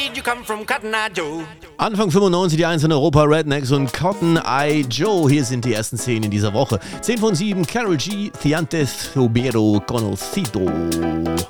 You come from Cotton Eye Joe. Anfang 95 die 1 in Europa, Rednecks und Cotton Eye Joe. Hier sind die ersten 10 in dieser Woche. 10 von 7, Karol G, Thiantes Romero Conocido.